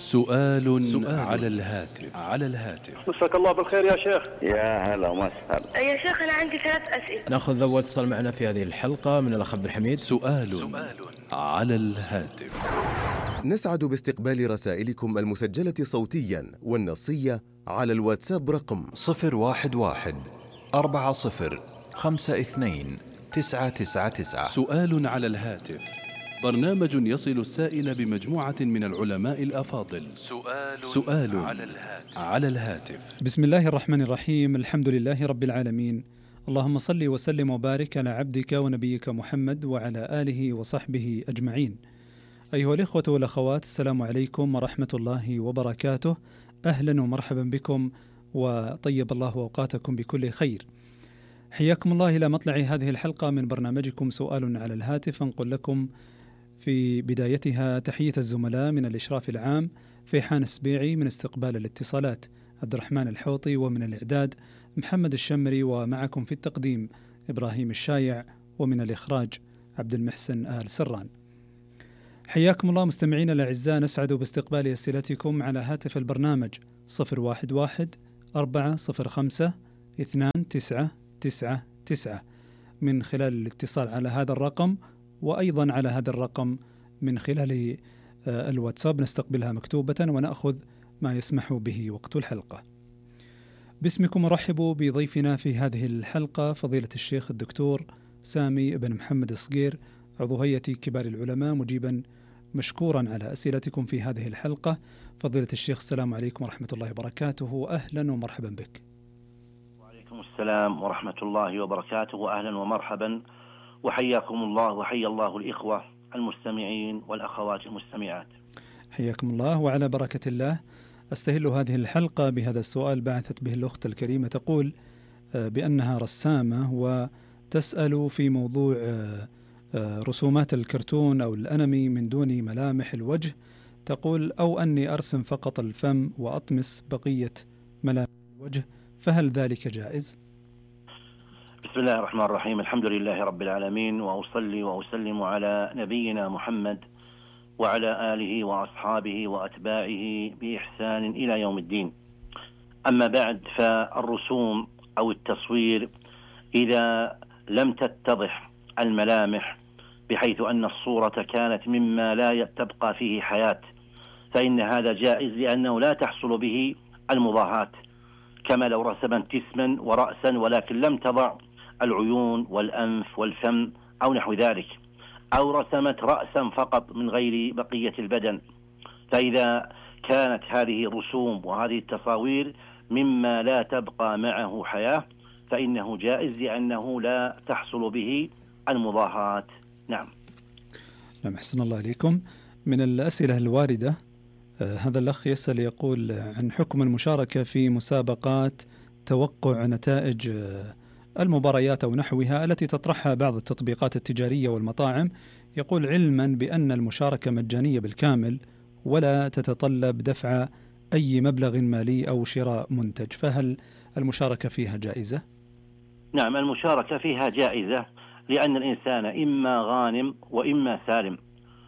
سؤال على الهاتف. مساك الله بالخير يا شيخ. يا هلا وسهلا يا شيخ أنا عندي 3 أسئلة. نأخذ أول اتصال معنا في هذه الحلقة من الأخ عبد الحميد. سؤال على الهاتف. نسعد باستقبال رسائلكم المسجلة صوتيا والنصية على الواتساب رقم 011-4052-999. سؤال على الهاتف، برنامج يصل السائل بمجموعة من العلماء الأفاضل. سؤال على الهاتف. بسم الله الرحمن الرحيم، الحمد لله رب العالمين، اللهم صل وسلم وبارك على عبدك ونبيك محمد وعلى آله وصحبه أجمعين. أيها الإخوة والأخوات، السلام عليكم ورحمة الله وبركاته. أهلا ومرحبا بكم، وطيب الله أوقاتكم بكل خير. حياكم الله إلى مطلع هذه الحلقة من برنامجكم سؤال على الهاتف. أنقل لكم في بدايتها تحية الزملاء من الإشراف العام فيحان السبيعي، من استقبال الاتصالات عبد الرحمن الحوطي، ومن الإعداد محمد الشمري، ومعكم في التقديم إبراهيم الشايع، ومن الإخراج عبد المحسن آل سران. حياكم الله مستمعين الأعزاء، نسعد باستقبال أسئلتكم على هاتف البرنامج 011-405-2999 من خلال الاتصال على هذا الرقم، وأيضا على هذا الرقم من خلال الواتساب نستقبلها مكتوبة ونأخذ ما يسمح به وقت الحلقة. باسمكم أرحب بضيفنا في هذه الحلقة فضيلة الشيخ الدكتور سامي بن محمد الصقير، عضو هيئة كبار العلماء، مجيبا مشكورا على أسئلتكم في هذه الحلقة. فضيلة الشيخ، السلام عليكم ورحمة الله وبركاته، أهلا ومرحبا بك. وعليكم السلام ورحمة الله وبركاته، أهلا ومرحبا، وحياكم الله وحيا الله الإخوة المستمعين والأخوات المستمعات. حياكم الله وعلى بركة الله. أستهل هذه الحلقة بهذا السؤال بعثت به الأخت الكريمة، تقول بأنها رسامة وتسأل في موضوع رسومات الكرتون أو الأنمي من دون ملامح الوجه. تقول أو أني أرسم فقط الفم وأطمس بقية ملامح الوجه، فهل ذلك جائز؟ بسم الله الرحمن الرحيم، الحمد لله رب العالمين، وأصلي وأسلم على نبينا محمد وعلى آله وأصحابه وأتباعه بإحسان إلى يوم الدين. أما بعد، فالرسوم أو التصوير إذا لم تتضح الملامح بحيث أن الصورة كانت مما لا تبقى فيه حياة، فإن هذا جائز، لأنه لا تحصل به المضاهاة، كما لو رسمت جسما ورأسا ولكن لم تضع العيون والأنف والفم أو نحو ذلك، أو رسمت رأسا فقط من غير بقية البدن. فإذا كانت هذه الرسوم وهذه التصاوير مما لا تبقى معه حياة فإنه جائز، لأنه لا تحصل به المضاهاة. نعم. أحسن الله عليكم. من الأسئلة الواردة هذا الأخ يسأل، يقول عن حكم المشاركة في مسابقات توقع نتائج المباريات أو نحوها التي تطرحها بعض التطبيقات التجارية والمطاعم. يقول علما بأن المشاركة مجانية بالكامل ولا تتطلب دفع أي مبلغ مالي أو شراء منتج، فهل المشاركة فيها جائزة؟ نعم، المشاركة فيها جائزة، لأن الإنسان إما غانم وإما سالم،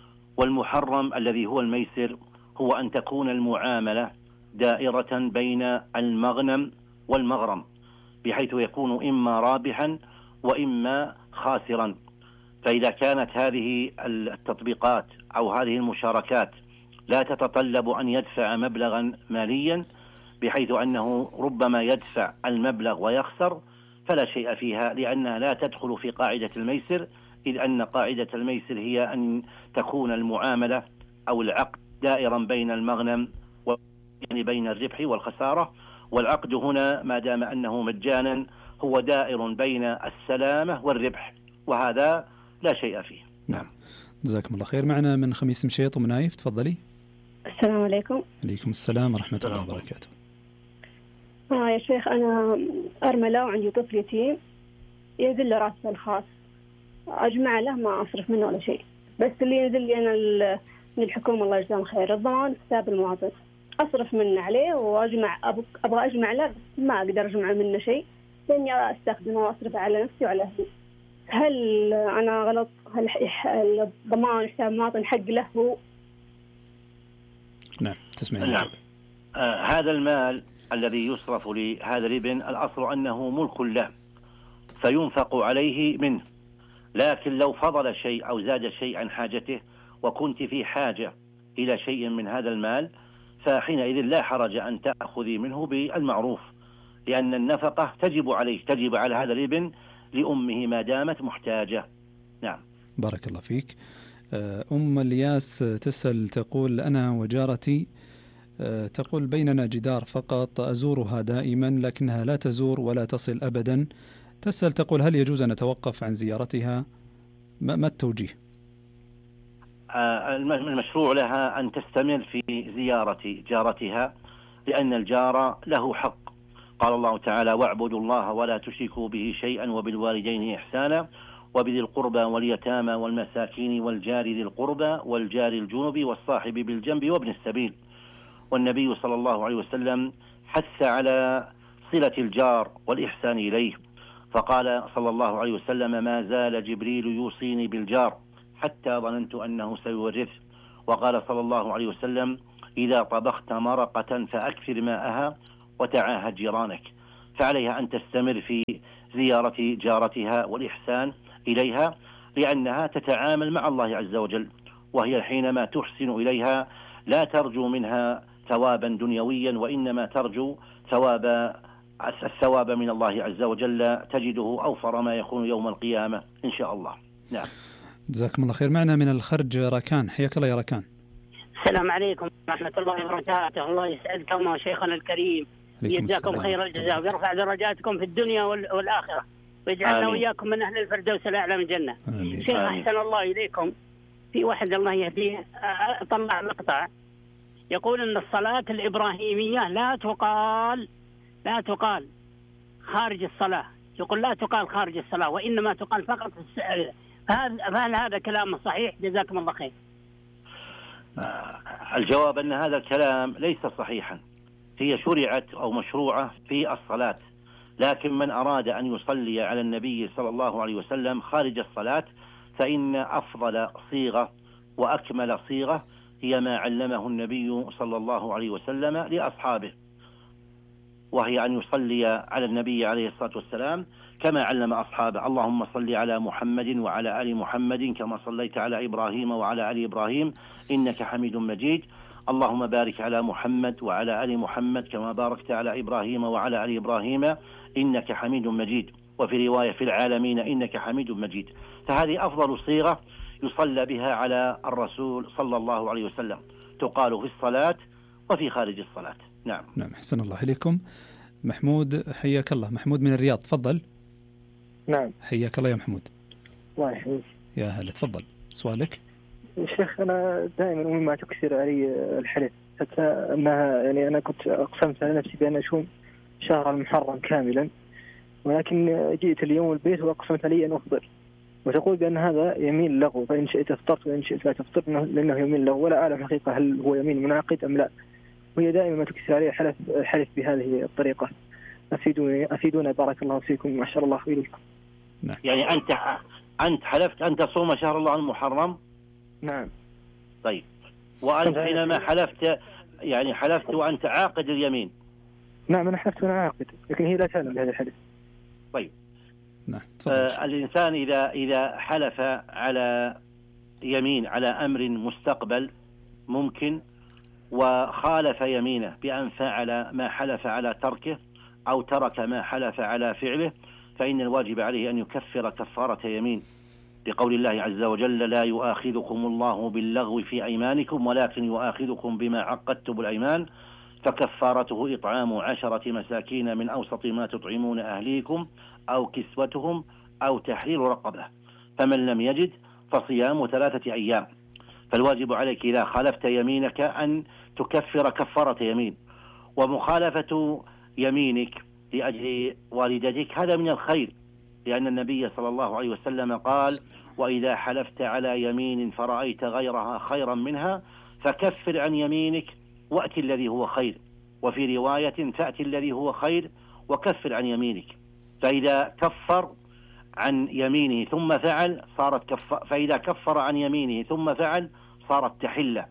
والمحرم الذي هو الميسر هو أن تكون المعاملة دائرة بين المغنم والمغرم، بحيث يكون إما رابحا وإما خاسرا. فإذا كانت هذه التطبيقات أو هذه المشاركات لا تتطلب أن يدفع مبلغا ماليا بحيث أنه ربما يدفع المبلغ ويخسر، فلا شيء فيها، لأنها لا تدخل في قاعدة الميسر، إذ أن قاعدة الميسر هي أن تكون المعاملة أو العقد دائرا بين المغنم يعني بين الربح والخسارة، والعقد هنا ما دام أنه مجانا هو دائر بين السلامة والربح، وهذا لا شيء فيه. نعم، جزاكم الله خير. معنا من خميس مشيط ومنايف، تفضلي. السلام عليكم. عليكم السلام ورحمة الله وبركاته. يا شيخ، أنا أرملة وعندي طفل يتيم ينزل له راتب الخاص، أجمع له ما أصرف منه ولا شيء، بس اللي ينزل لي أنا من الحكومة الله يجزاهم خير الضمان حساب المواطن، أصرف منه عليه وأجمع، أبغى أجمع له ما أقدر أجمع منه شيء لأني أستخدمه وأصرفه على نفسي وعلى أهلي. هل أنا غلط؟ هل الضمان حساب المواطن حق له هو؟ نعم تسمعين. نعم. هذا المال الذي يصرف لهذا الابن الأصل أنه ملك له فينفق عليه منه، لكن لو فضل شيء أو زاد شيء عن حاجته وكنت في حاجة إلى شيء من هذا المال فحينئذ لا حرج أن تأخذي منه بالمعروف، لأن النفقة تجب عليه، تجب على هذا الابن لأمه ما دامت محتاجة. نعم. بارك الله فيك. أم الياس تسأل تقول أنا وجارتي تقول بيننا جدار فقط أزورها دائما لكنها لا تزور ولا تصل أبدا. تسأل تقول هل يجوز أن أتوقف عن زيارتها؟ ما التوجيه؟ المشروع لها أن تستمر في زيارة جارتها لأن الجار له حق. قال الله تعالى واعبدوا الله ولا تشركوا به شيئا وبالوالدين إحسانا وبذي القربى واليتامى والمساكين والجار ذي القربى والجار الجنب والصاحب بالجنب وابن السبيل. والنبي صلى الله عليه وسلم حث على صلة الجار والإحسان إليه، فقال صلى الله عليه وسلم ما زال جبريل يوصيني بالجار حتى ظننت أنه سيورث. وقال صلى الله عليه وسلم إذا طبخت مرقة فأكثر ماءها وتعاهد جيرانك. فعليها أن تستمر في زيارة جارتها والإحسان إليها لأنها تتعامل مع الله عز وجل، وهي حينما تحسن إليها لا ترجو منها ثوابا دنيويا وإنما ترجو الثواب من الله عز وجل تجده أوفر ما يكون يوم القيامة إن شاء الله. نعم. جزاكم الله خير. معنا من الخرج ركان، حياك الله يا ركان. السلام عليكم ورحمة الله وبركاته. الله يسعدكم وشيخنا الكريم، يجزاكم خير الجزاء ويرفع درجاتكم في الدنيا والآخرة ويجعلنا وإياكم من أهل الفردوس الأعلى من الجنة. شيخ أحسن الله إليكم، في واحد الله يهديه طلع مقطع يقول أن الصلاة الإبراهيمية لا تقال خارج الصلاة، يقول لا تقال خارج الصلاة وإنما تقال فقط في السؤال. فهل هذا كلام صحيح؟ جزاكم الله خير. الجواب أن هذا الكلام ليس صحيحا، هي شرعت أو مشروعة في الصلاة، لكن من أراد أن يصلي على النبي صلى الله عليه وسلم خارج الصلاة فإن أفضل صيغة وأكمل صيغة هي ما علمه النبي صلى الله عليه وسلم لأصحابه، وهي أن يصلي على النبي عليه الصلاة والسلام كما علم أصحابه اللهم صل على محمد وعلى آل محمد كما صليت على إبراهيم وعلى آل إبراهيم إنك حميد مجيد، اللهم بارك على محمد وعلى آل محمد كما باركت على إبراهيم وعلى آل إبراهيم إنك حميد مجيد، وفي رواية في العالمين إنك حميد مجيد. فهذه أفضل صيغة يصلى بها على الرسول صلى الله عليه وسلم، تقال في الصلاة وفي خارج الصلاة. نعم. نعم أحسن الله إليكم. محمود حياك الله. محمود من الرياض، تفضل. نعم حياك الله يا محمود. الله يحييك. يا هلا، تفضل سؤالك. شيخ أنا دائما أمي ما تكسر علي الحلف، حتى أنها يعني أنا كنت أقسمت على نفسي بأن أشوم شهر المحرم كاملا، ولكن جئت اليوم البيت وأقسمت علي أن أفطر، وتقول بأن هذا يمين لغو، فإن شئت افطرت وإن شئت لا تفطر، لأنه يمين لغو، ولا أعلم حقيقة هل هو يمين منعقد أم لا، وهي دائما ما تكسر علي الحلف بهذه الطريقة. أفيدونا بارك الله فيكم وأحسن الله إليكم. نعم. يعني أنت حلفت أن تصوم شهر الله المحرم؟ نعم. طيب، وأنت حينما حلفت وأنت عاقد اليمين؟ نعم أنا حلفت وأنا عاقد، لكن هي لا تعلم بهذا الحلف. طيب. نعم. الإنسان إذا حلف على يمين على أمر مستقبل ممكن وخالف يمينه بأن فعل ما حلف على تركه أو ترك ما حلف على فعله، فإن الواجب عليه أن يكفر كفارة يمين، لقول الله عز وجل لا يؤاخذكم الله باللغو في أيمانكم ولكن يؤاخذكم بما عقدتم الأيمان، فكفارته إطعام 10 مساكين من أوسط ما تطعمون أهليكم أو كسوتهم أو تحرير رقبة، فمن لم يجد فصيام 3 أيام. فالواجب عليك إذا خالفت يمينك أن تكفر كفارة يمين، ومخالفة يمينك لأجل والدتك هذا من الخير، لأن النبي صلى الله عليه وسلم قال وإذا حلفت على يمين فرأيت غيرها خيرا منها فكفر عن يمينك وأتي الذي هو خير، وفي رواية فأتي الذي هو خير وكفر عن يمينك. فإذا كفر عن يمينه ثم فعل فإذا كفر عن يمينه ثم فعل صارت تحلة،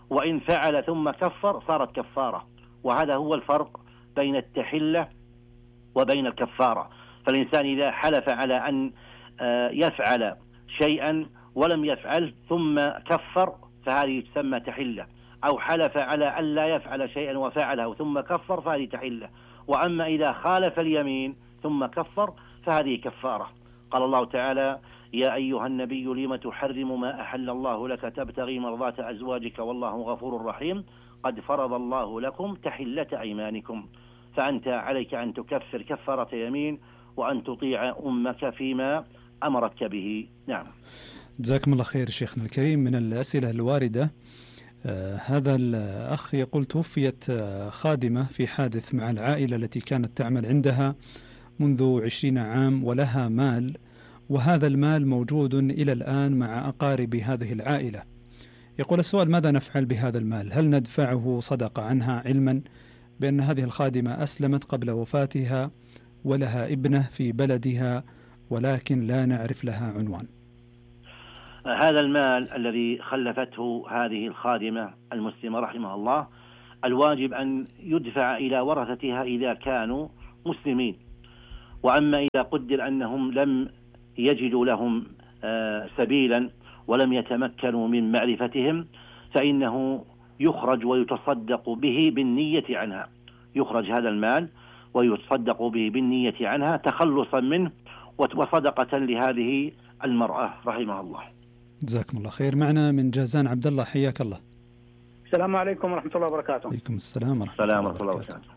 وإن فعل ثم كفر صارت كفارة. وهذا هو الفرق بين التحلة وبين الكفارة. فالإنسان إذا حلف على أن يفعل شيئا ولم يفعل ثم كفر فهذه تسمى تحلة، أو حلف على أن لا يفعل شيئا وفعله ثم كفر فهذه تحلة. وأما إذا خالف اليمين ثم كفر فهذه كفارة. قال الله تعالى: يا أيها النبي لم تحرم ما أحل الله لك تبتغي مرضات أزواجك والله غفور رحيم قد فرض الله لكم تحلة أيمانكم. فأنت عليك أن تكفر كفارة يمين وأن تطيع أمك فيما أمرتك به. نعم. جزاكم الله خير شيخنا الكريم. من الأسئلة الواردة هذا الأخ يقول: توفيت خادمة في حادث مع العائلة التي كانت تعمل عندها منذ 20 عام ولها مال، وهذا المال موجود إلى الآن مع أقارب هذه العائلة. يقول السؤال: ماذا نفعل بهذا المال؟ هل ندفعه صدقة عنها علما بأن هذه الخادمة أسلمت قبل وفاتها ولها ابنة في بلدها ولكن لا نعرف لها عنوان؟ هذا المال الذي خلفته هذه الخادمة المسلمة رحمها الله الواجب أن يدفع إلى ورثتها إذا كانوا مسلمين. وأما إذا قدر أنهم لم يجدوا لهم سبيلا ولم يتمكنوا من معرفتهم فإنه يخرج ويتصدق به بالنية عنها. يخرج هذا المال ويتصدق به بالنية عنها تخلصا منه وصدقة لهذه المرأة رحمها الله. جزاكم الله خير. معنا من جازان عبد الله، حياك الله. السلام عليكم ورحمة الله وبركاته. عليكم السلام ورحمة الله وبركاته.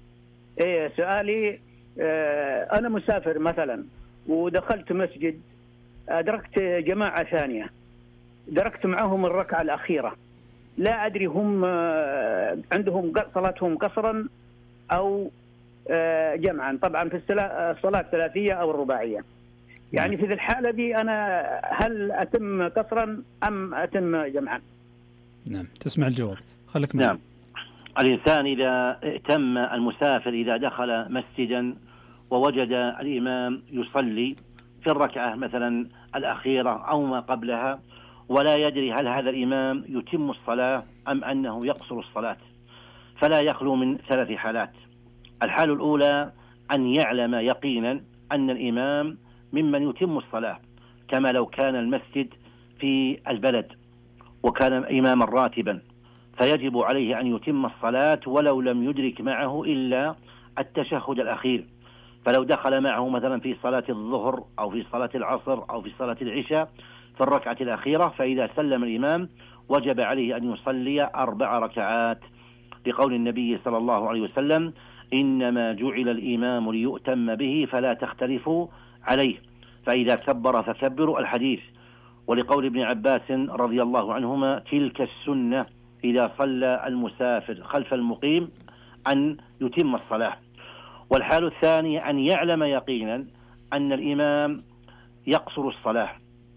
سؤالي أنا مسافر مثلا ودخلت مسجد، أدركت جماعة ثانية، دركت معهم الركعة الأخيرة، لا أدري هم عندهم صلاتهم قصرا أو جمعا، طبعا في الصلاة الثلاثية أو الرباعية. يعني في ذي الحالة دي أنا هل أتم قصرا أم أتم جمعا؟ نعم، تسمع الجواب، خليك معي. نعم. الإنسان إذا ائتم المسافر إذا دخل مسجدا ووجد الإمام يصلي في الركعة مثلا الأخيرة أو ما قبلها ولا يدري هل هذا الإمام يتم الصلاة أم أنه يقصر الصلاة، فلا يخلو من 3 حالات. الحالة الأولى أن يعلم يقينا أن الإمام ممن يتم الصلاة، كما لو كان المسجد في البلد وكان إماما راتبا، فيجب عليه أن يتم الصلاة ولو لم يدرك معه إلا التشهد الأخير. فلو دخل معه مثلا في صلاة الظهر أو في صلاة العصر أو في صلاة العشاء في الركعة الأخيرة، فإذا سلم الإمام وجب عليه أن يصلي 4 ركعات، لقول النبي صلى الله عليه وسلم: إنما جعل الإمام ليؤتم به فلا تختلفوا عليه، فإذا كبر فكبروا، الحديث. ولقول ابن عباس رضي الله عنهما: تلك السنة إذا صلى المسافر خلف المقيم أن يتم الصلاة. والحال الثانية أن يعلم يقينا أن الإمام يقصر الصلاة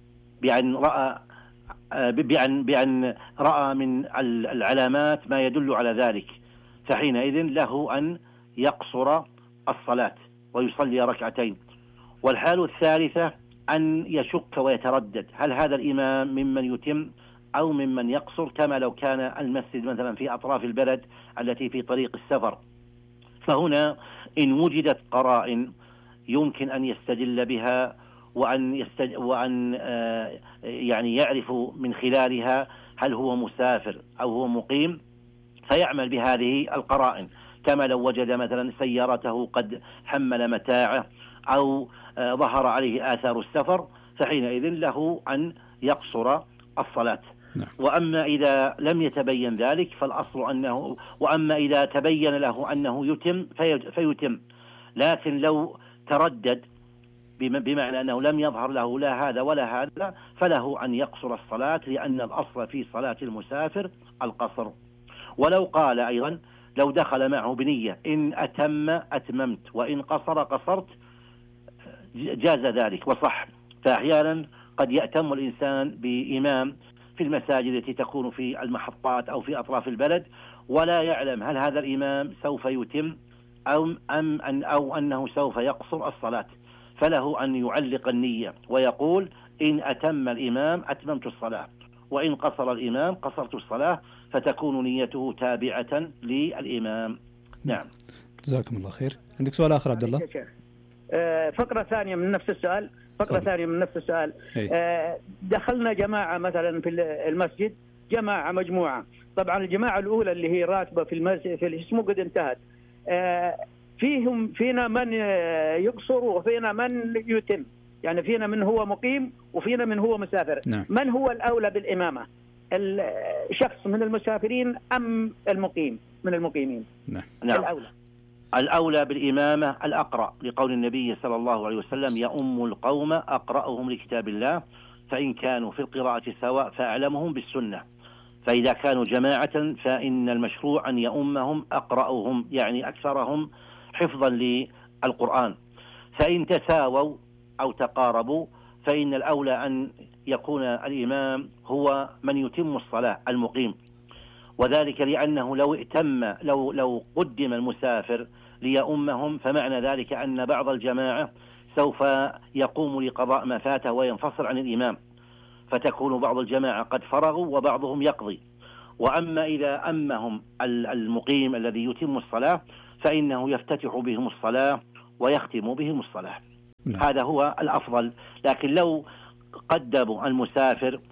بأن رأى من العلامات ما يدل على ذلك، فحينئذ له أن يقصر الصلاة ويصلي 2 ركعتين. والحال الثالثة أن يشك ويتردد هل هذا الإمام ممن يتم أو ممن يقصر، كما لو كان المسجد مثلا في أطراف البلد التي في طريق السفر. فهنا إن وجدت قرائن يمكن أن يستدل بها وأن يعني يعرف من خلالها هل هو مسافر أو هو مقيم، فيعمل بهذه القرائن، كما لو وجد مثلا سيارته قد حمل متاعه أو ظهر عليه آثار السفر، فحينئذ له أن يقصر الصلاة. وأما إذا لم يتبين ذلك فالأصل أنه، وأما إذا تبين له أنه يتم فيتم، لكن لو تردد بمعنى أنه لم يظهر له لا هذا ولا هذا فله أن يقصر الصلاة، لأن الأصل في صلاة المسافر القصر. ولو قال أيضا لو دخل معه بنية إن أتم أتممت وإن قصر قصرت جاز ذلك وصح. فأحيانا قد يأتم الإنسان بإمام في المساجد التي تكون في المحطات أو في أطراف البلد ولا يعلم هل هذا الإمام سوف يتم أو أنه سوف يقصر الصلاة، فله أن يعلق النية ويقول إن أتم الإمام أتممت الصلاة وإن قصر الإمام قصرت الصلاة، فتكون نيته تابعة للإمام. نعم. جزاكم الله خير. عندك سؤال آخر عبد الله؟ فقرة ثانية من نفس السؤال. دخلنا جماعة مثلا في المسجد، جماعة مجموعة، طبعا الجماعة الأولى اللي هي راتبة في المسجد في الاسم قد انتهت، فينا من يقصر وفينا من يتم، يعني فينا من هو مقيم وفينا من هو مسافر. نعم. من هو الأولى بالإمامة، الشخص من المسافرين أم المقيم من المقيمين؟ نعم. الأولى بالإمامة الأقرأ، لقول النبي صلى الله عليه وسلم: يؤم القوم أقرأهم لكتاب الله، فإن كانوا في القراءة سواء فأعلمهم بالسنة. فإذا كانوا جماعة فإن المشروع أن يؤمهم أقرأهم، يعني أكثرهم حفظا للقرآن. فإن تساووا أو تقاربوا فإن الأولى أن يكون الإمام هو من يتم الصلاة المقيم، وذلك لأنه لو قدم المسافر ليؤمهم فمعنى ذلك أن بعض الجماعة سوف يقوم لقضاء ما فاته وينفصل عن الإمام، فتكون بعض الجماعة قد فرغوا وبعضهم يقضي. وأما إذا أمهم المقيم الذي يتم الصلاة فإنه يفتتح بهم الصلاة ويختم بهم الصلاة. هذا هو الأفضل. لكن لو قدموا المسافر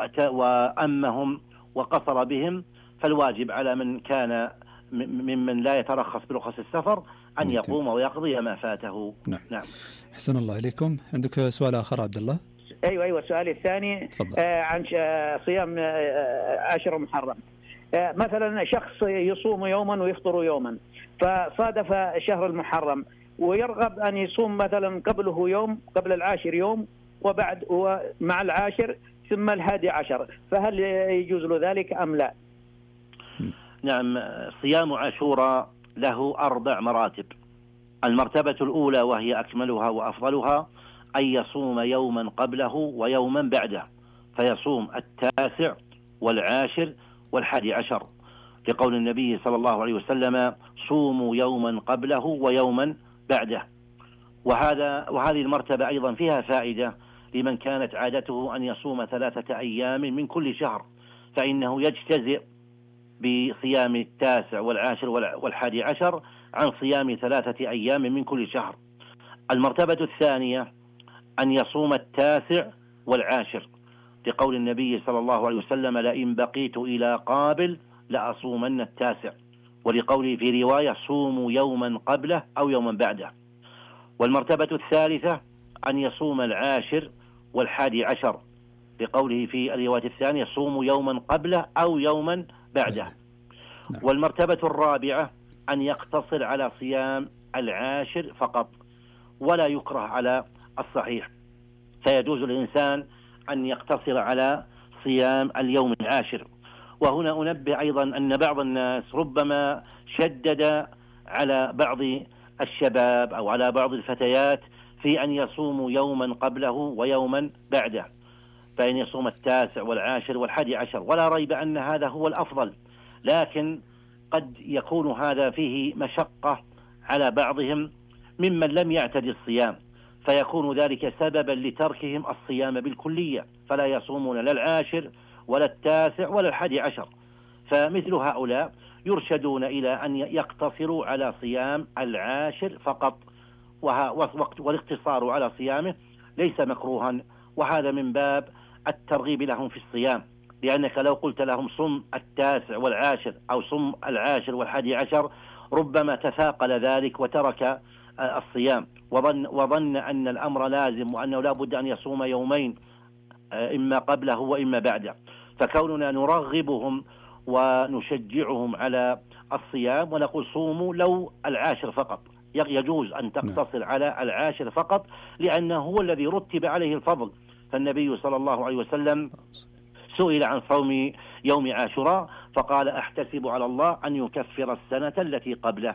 وأمهم وقصر بهم فالواجب على من كان ممن لا يترخص برخص السفر أن يقوم ويقضي ما فاته. نعم. أحسن الله إليكم. عندك سؤال آخر عبد الله؟ أيوة. سؤالي الثاني عن صيام عشر محرم. مثلا شخص يصوم يوما ويفطر يوما، فصادف شهر المحرم ويرغب أن يصوم مثلا قبله يوم، قبل العاشر يوم، وبعد ومع العاشر ثم 11، فهل يجوز له ذلك أم لا؟ نعم. صيام عاشوراء له 4 مراتب. المرتبة الأولى وهي أكملها وأفضلها أن يصوم يوما قبله ويوما بعده، فيصوم 9 والعاشر وال11، لقول النبي صلى الله عليه وسلم: صوموا يوما قبله ويوما بعده. وهذه المرتبة أيضا فيها فائدة لمن كانت عادته أن يصوم 3 أيام من كل شهر، فإنه يجتزئ بصيام 9 والعاشر وال11 عن صيام 3 أيام من كل شهر. المرتبة الثانية أن يصوم 9 والعاشر، لقول النبي صلى الله عليه وسلم: لئن بقيت إلى قابل لأصومن 9، ولقوله في رواية: صوموا يوما قبله أو يوما بعده. والمرتبة الثالثة أن يصوم العاشر وال11، لقوله في الرواية الثانية: صوموا يوما قبله أو يوما بعده. والمرتبة الرابعة أن يقتصر على صيام العاشر فقط، ولا يكره على الصحيح، فيجوز للإنسان أن يقتصر على صيام اليوم العاشر. وهنا أنبه أيضا أن بعض الناس ربما شدد على بعض الشباب أو على بعض الفتيات في أن يصوموا يوما قبله ويوما بعده، فإن يصوم 9 والعاشر وال11، ولا ريب أن هذا هو الأفضل، لكن قد يكون هذا فيه مشقة على بعضهم ممن لم يعتد الصيام، فيكون ذلك سببا لتركهم الصيام بالكلية، فلا يصومون لا العاشر ولا 9 ولا 11. فمثل هؤلاء يرشدون إلى أن يقتصروا على صيام العاشر فقط، والاقتصار على صيامه ليس مكروها، وهذا من باب الترغيب لهم في الصيام، لأنك لو قلت لهم صم 9 والعاشر أو صم العاشر وال11 ربما تثاقل ذلك وترك الصيام وظن أن الأمر لازم وأنه لا بد أن يصوم يومين إما قبله وإما بعده. فكوننا نرغبهم ونشجعهم على الصيام ونقول صوموا لو العاشر فقط، يجوز أن تقتصر على العاشر فقط، لأنه هو الذي رتب عليه الفضل. فالنبي صلى الله عليه وسلم سئل عن صوم يوم عاشوراء فقال: أحتسب على الله أن يكفر السنة التي قبله.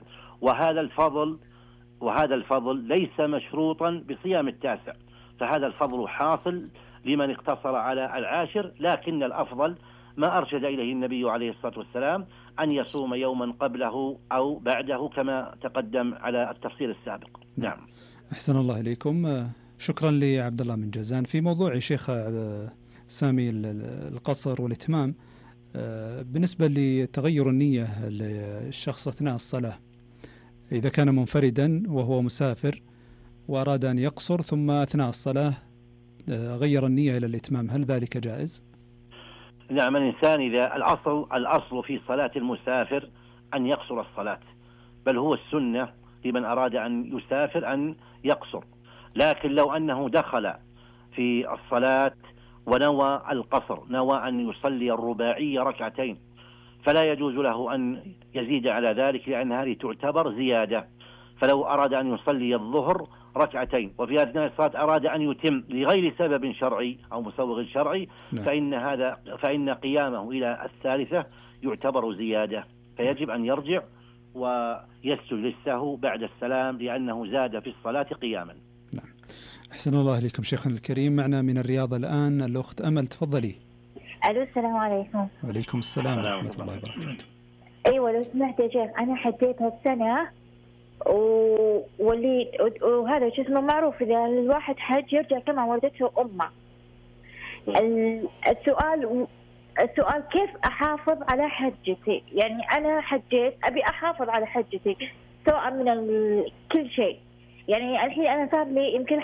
وهذا الفضل ليس مشروطا بصيام 9، فهذا الفضل حاصل لمن اقتصر على العاشر، لكن الأفضل ما أرشد إليه النبي عليه الصلاة والسلام أن يصوم يوما قبله أو بعده كما تقدم على التفصيل السابق. نعم. أحسن الله إليكم. شكرا لعبد الله من جازان. في موضوع شيخ سامي القصر والإتمام، بالنسبة لتغير النية للشخص أثناء الصلاة، إذا كان منفردا وهو مسافر وأراد أن يقصر ثم أثناء الصلاة غير النية إلى الإتمام، هل ذلك جائز؟ نعم، الإنسان إذا الأصل في صلاة المسافر أن يقصر الصلاة، بل هو السنة لمن أراد أن يسافر أن يقصر. لكن لو أنه دخل في الصلاة ونوى القصر، نوى أن يصلي الرباعية ركعتين، فلا يجوز له أن يزيد على ذلك، لأن هذه تعتبر زيادة. فلو أراد أن يصلي الظهر ركعتين وفي أثناء الصلاة أراد أن يتم لغير سبب شرعي أو مسوغ شرعي، فإن قيامه إلى الثالثة يعتبر زيادة، فيجب أن يرجع ويسجد للسهو بعد السلام لأنه زاد في الصلاة قياما. نعم. أحسن الله إليكم شيخنا الكريم. معنا من الرياض الآن الأخت أمل، تفضلي. ألو، السلام عليكم. وعليكم السلام ورحمة الله وبركاته. أيوة لو سمحت يا شيخ، أنا حجيت هالسنة وهذا شو اسمه معروف، إذا الواحد حج يرجع كما ولدته أمه. السؤال كيف أحافظ على حجتي؟ يعني أنا حجيت أبي أحافظ على حجتي سواء من كل شيء. يعني الحين أنا صار لي يمكن